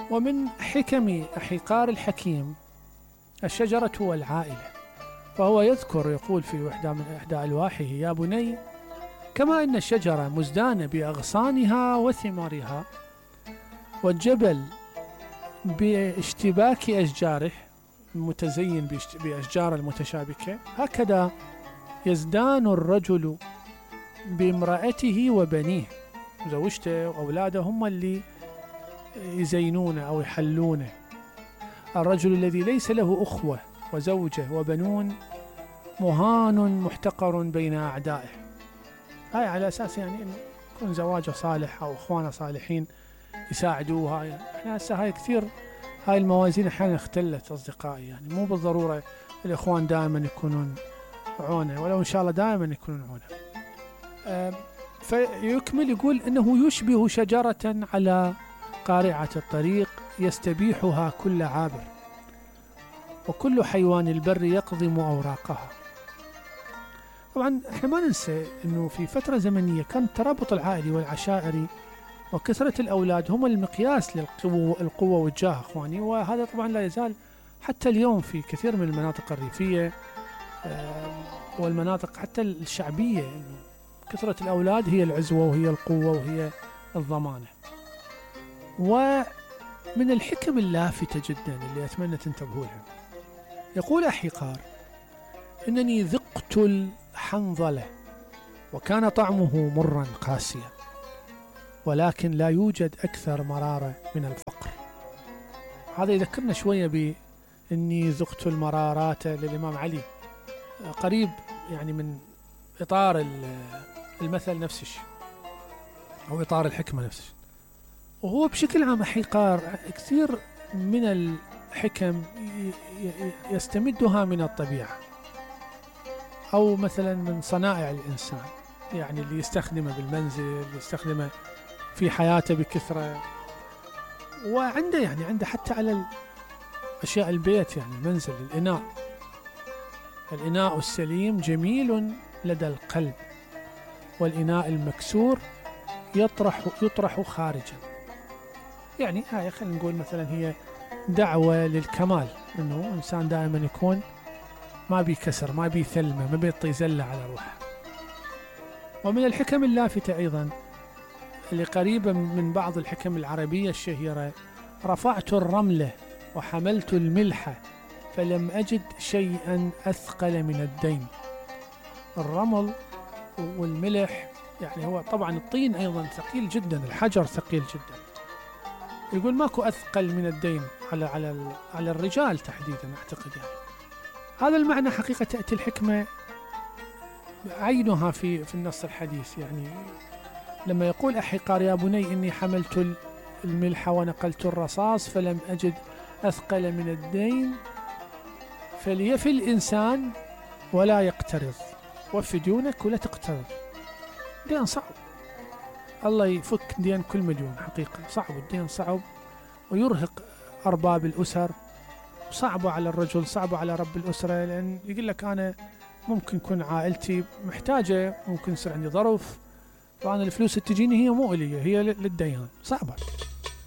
ومن حكم أحيقار الحكيم الشجرة والعائلة، فهو يذكر يقول في إحدى ألواحه: يا بني، كما أن الشجرة مزدانة بأغصانها وثمارها، والجبل باشتباك أشجاره متزين بأشجار المتشابكة، هكذا يزدان الرجل بامرأته وبنيه، زوجته وأولاده هم اللي يزينونه أو يحلونه. الرجل الذي ليس له أخوة وزوجة وبنون مهان محتقر بين أعدائه. هاي على أساس يعني إنه يكون زواجه صالح أو إخوانه صالحين يساعدوه. احنا هسه هاي كثير، هاي الموازين أحيانا اختلت أصدقائي، يعني مو بالضرورة الإخوان دائما يكونون عونه، ولو إن شاء الله دائما يكونون عونه. فيكمل يقول إنه يشبه شجرة على قارعة الطريق يستبيحها كل عابر، وكل حيوان البر يقضم أوراقها. طبعا احنا ما ننسى انه في فترة زمنية كان الترابط العائلي والعشائري وكثرة الأولاد هم المقياس للقوة والجاه اخواني، وهذا طبعا لا يزال حتى اليوم في كثير من المناطق الريفية والمناطق حتى الشعبية، انه كثرة الأولاد هي العزوة وهي القوة وهي الضمانة. ومن الحكم اللافتة جدا اللي أتمنى تنتبهوا لها، يقول أحيقار: إنني ذقت الحنظلة وكان طعمه مرا قاسيا، ولكن لا يوجد أكثر مرارة من الفقر. هذا يذكرنا شوية بإني ذقت المرارات للإمام علي، قريب يعني من إطار المثل نفس الشيء أو إطار الحكمة نفس الشيء. وهو بشكل عام أحيقار كثير من الحكم يستمدها من الطبيعة أو مثلا من صنائع الإنسان، يعني اللي يستخدمه بالمنزل، اللي يستخدمه في حياته بكثرة، وعنده يعني عنده حتى على أشياء البيت، يعني المنزل، الإناء السليم جميل لدى القلب، والإناء المكسور يطرح خارجا. يعني هاي خلينا نقول مثلا هي دعوة للكمال، إنه إنسان دائما يكون ما بيكسر، ما بيثلمه، ما بيطي زلة على روحه. ومن الحكم اللافتة أيضا اللي قريبة من بعض الحكم العربية الشهيرة: رفعت الرملة وحملت الملح فلم أجد شيئا أثقل من الدين. الرمل والملح يعني هو طبعا الطين أيضا ثقيل جدا، الحجر ثقيل جدا. يقول ماكو أثقل من الدين على الرجال تحديدا أعتقد. يعني هذا المعنى حقيقة تأتي الحكمة عينها في النص الحديث. يعني لما يقول أحيقار: يا بني إني حملت الملح ونقلت الرصاص فلم أجد أثقل من الدين، فليفي الإنسان ولا يقترض، وفي ديونك ولا تقترض. دين صعب، الله يفك دين كل مديون، حقيقة صعب، الدين صعب ويرهق أرباب الأسر، صعبة على الرجل، صعبة على رب الأسرة، لأن يقول لك أنا ممكن يكون عائلتي محتاجة، ممكن يصير عندي ظرف، وأنا الفلوس اللي تجيني هي مو إلي، هي للديان. صعبة.